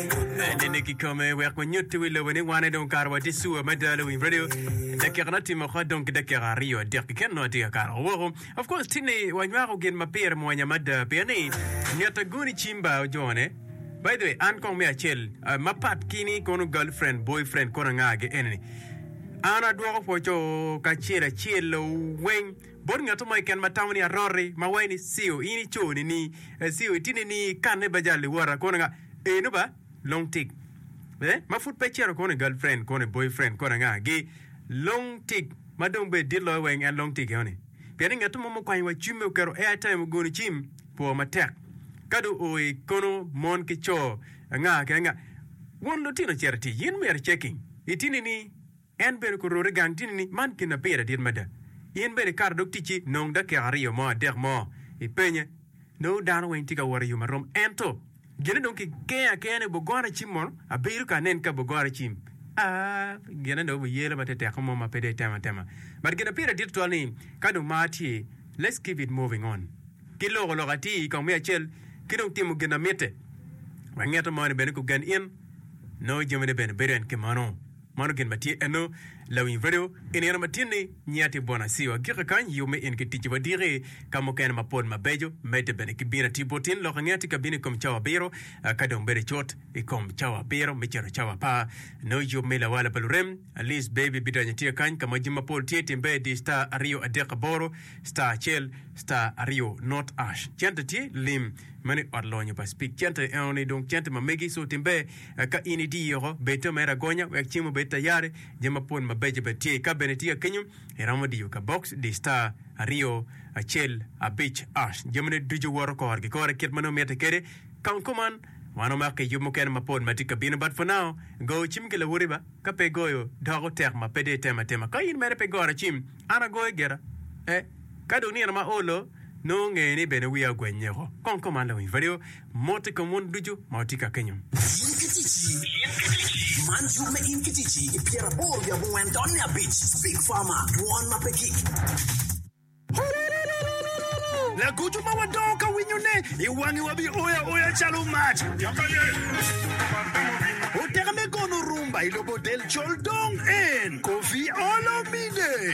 Nene ki come work when you to will when you want to don't care what is so a medal in radio. The Kerati Moha don't get the Kerario, Dirk cannot take a car. Of course, Tine, when you are getting my pair, Moyamada, Piani, yet a goody chimba, Johnny. By the way, Ancon me a chill, my pat kini, kono girlfriend, boyfriend, konangage, enemy. Ana dwarf for Joe, Kachira, Chillo, Wing. Boarding at my can matawni a rory, my wine is seal, ini choni ni, seal, tinini, can never jolly water, konanga, enuba. Long tick. My foot picture kone girlfriend, kone boyfriend, kone nga gay. Long tick. Madong be dillo wing and long tick honey. Pianing at momo kwa wa chimmo karo airtime go ni chim po matek. Kadu oi kono mon ki cho nga nga. Won lutino charity yin we are checking. Itini ni en ber ko rore gang tinini man kina pera dir mada. Yin ber kar dok tichi nong da kario mo der mo. I penye no dan wing tika wari yu marom ento. Gene donki kene bogora chimon a biru kanen ka bogora chim gene do yele matete komo ma pede tema but gene pira dit to ni kadu mati. Let's keep it moving on kilo logati ko me chel kidong timu gena mete wangeta mo ne ben ko gan in no jemede ben beren ke mano gen mati eno lawin video ina matini nyati bona siwa gira kan yume in ke tiji wadire kamo ken mapon mabejo mete bene kibina tibotin lo ngati kabine kom chawa bero kadon bere chot e kom chawa bero mechero chawa pa no yume la wala balurem at least baby bidanya tia kan kama jima pol tieti mbe di star ario adeka boro star chel star ario not ash chanta ti lim mani orlonyo pa speak chanta oni donc chanta mamegi so timbe ka ini di yoro beto mera gonya wek chimo beta yare jima pon mabejo betie ka benetia kenyum eramodi ka box di star ario a chel a beach ash jemene duju woro ko hargi ko rekit mano meta kere kan kuman wano make yumo ken mapon matika bina but for now go chimkele wuriba ka pe goyo dago terma pede tema ka in mere pe gora chim ana goy gera kado ni na ma olo no ngeni bene wiya gwenyero kon komanda wi video mote komon duju mautika kenyum Manju me inkitichi ipiera bor ya buwen donya beach speak farmer one mapeki La kuchu mawadoka winyune iwangi wabi oya chalo match Utega me kono rumba ilobo del choldong en Kofi Olomide